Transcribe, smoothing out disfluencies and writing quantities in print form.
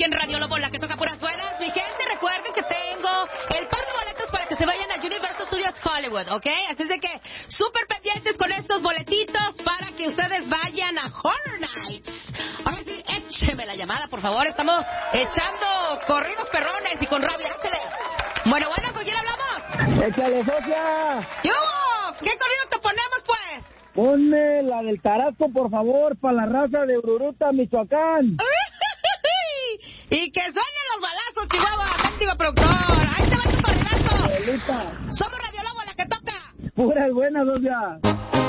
en Radio Lobo, la que toca puras buenas. Mi gente, recuerden que tengo el par de boletos para que se vayan a Universal Studios Hollywood, ¿ok? Así es de que súper pendientes con estos boletitos para que ustedes vayan a Horror Nights. Ahora sí, écheme la llamada, por favor. Estamos echando corridos perrones y con rabia. Échale. Bueno, ¿con quién hablamos? ¡Échale, socia! ¿Qué hubo? ¿Qué corrido te ponemos, pues? Ponme la del Tarasco, por favor, para la raza de Ururuta, Michoacán. Y que suenen los balazos, Chihuahua, activo productor. Ahí te va tu corridazo. Somos Radio Lobo, la que toca. Puras buenas, socia.